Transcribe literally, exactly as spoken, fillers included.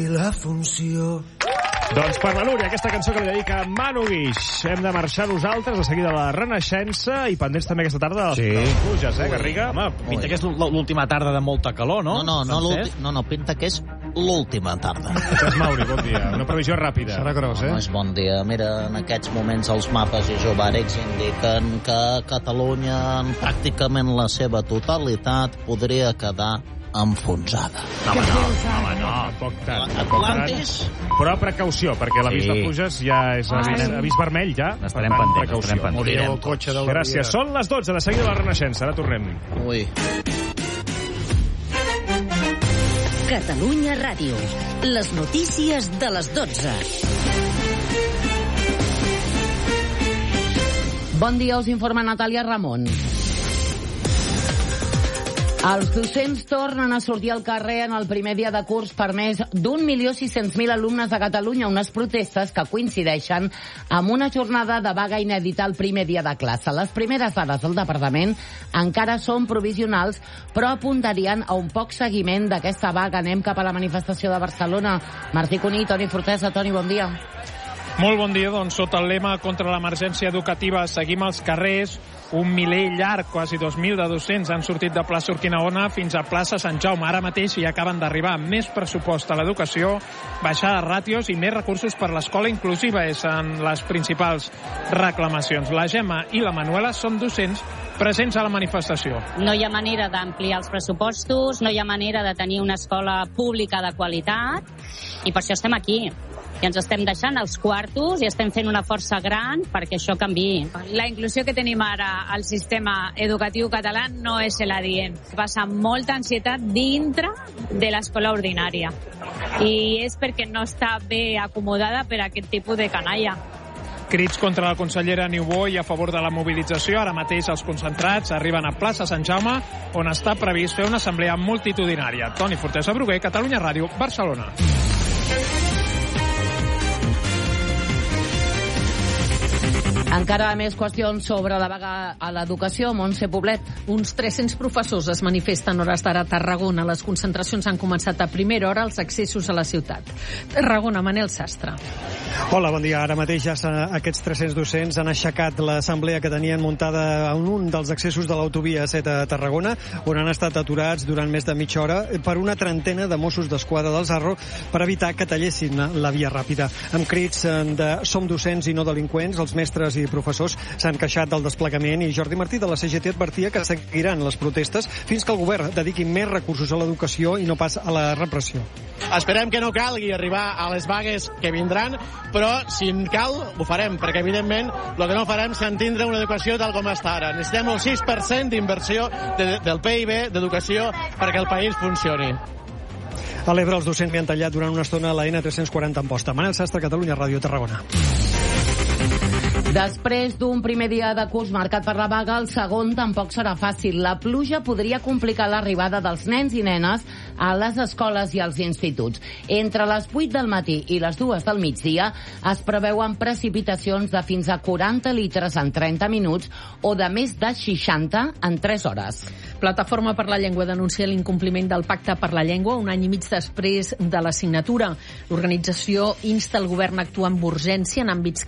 la funció. Doncs per la Núria, aquesta cançó que li dedica Manu Guix. Hem de marxar nosaltres, de seguida la Renaixença, i pendents també aquesta tarda de les Sí. pluges, eh, Garriga? Home, pinta que és l'última tarda de molta calor, no? No, no, no, l'últim- no, no, pinta que és l'última tarda. Francesc Mauri, bon dia. Una previsió ràpida. Serà gros, No eh? és bon dia. Mira, en aquests moments els mapes isomàrics indiquen que Catalunya, en pràcticament la seva totalitat, podria quedar enfonsada. Home, no, home, no, tampoc tant. tampoc tant. Atlantis? Però precaució, perquè l'avís Sí. de pluges ja és avís, Ai. avís vermell, ja. Estarem Per tant, pendents, precaució. estarem pendents. Morirem el cotxe tots. de la Gràcies. Són les dotze, de seguida la Renaixença. Ara tornem. Ui. Catalunya Ràdio. Les notícies de les dotze. Bon dia, us informa Natàlia Ramon. Els docents tornen a sortir al carrer en el primer dia de curs per més d'un milió sis-cents mil alumnes de Catalunya, unes protestes que coincideixen amb una jornada de vaga inèdita el primer dia de classe. Les primeres dades del departament encara són provisionals, però apuntarien a un poc seguiment d'aquesta vaga. Anem cap a la manifestació de Barcelona. Martí Cuní, Toni Fortesa. Toni, bon dia. Molt bon dia, doncs sota el lema contra l'emergència educativa seguim als carrers. Un miler llarg, quasi dos mil de docents han sortit de plaça Urquinaona fins a plaça Sant Jaume. Ara mateix hi acaben d'arribar més pressupost a l'educació, baixar de ràtios i més recursos per l'escola inclusiva són les principals reclamacions. La Gemma i la Manuela són docents presents a la manifestació. No hi ha manera d'ampliar els pressupostos, no hi ha manera de tenir una escola pública de qualitat i per això estem aquí. I ens estem deixant els quartos i estem fent una força gran perquè això canviï. La inclusió que tenim ara al sistema educatiu català no és l'adient. Passa molta ansietat dintre de l'escola ordinària i és perquè no està bé acomodada per a aquest tipus de canalla. Crits contra la consellera Niubó i a favor de la mobilització. Ara mateix els concentrats arriben a plaça Sant Jaume, on està previst fer una assemblea multitudinària. Toni Fortesa Bruguer, Catalunya Ràdio, Barcelona. Encara més qüestions sobre la vaga a l'educació. Montse Poblet. Uns tres-cents professors es manifesten hores d'ara a Tarragona. Les concentracions han començat a primera hora als accessos a la ciutat. Tarragona, Manel Sastre. Hola, bon dia. Ara mateix ja aquests tres-cents docents han aixecat l'assemblea que tenien muntada en un dels accessos de l'autovia set a Tarragona, on han estat aturats durant més de mitja hora per una trentena de Mossos d'Esquadra del Zarro per evitar que tallessin la via ràpida. Amb crits de som docents i no delinqüents, els mestres i professors s'han queixat del desplegament i Jordi Martí de la C G T advertia que seguiran les protestes fins que el govern dediqui més recursos a l'educació i no pas a la repressió. Esperem que no calgui arribar a les vagues que vindran, però si en cal ho farem, perquè evidentment el que no farem és entendre una educació tal com està ara. Necessitem el sis per cent d'inversió de, del P I B d'educació perquè el país funcioni. A l'Ebre els docents li han tallat durant una estona la N tres-cents quaranta en posta. Manel Sastre, Catalunya Ràdio, Tarragona. Després d'un primer dia de curs marcat per la vaga, el segon tampoc serà fàcil. La pluja podria complicar l'arribada dels nens i nenes a les escoles i als instituts. Entre les vuit del matí i les dues del migdia es preveuen precipitacions de fins a quaranta litres en trenta minuts o de més de seixanta en tres hores. Plataforma per la Llengua denuncia l'incompliment del Pacte per la Llengua un any i mig després de la signatura. L'organització insta el govern a actuar amb urgència en àmbits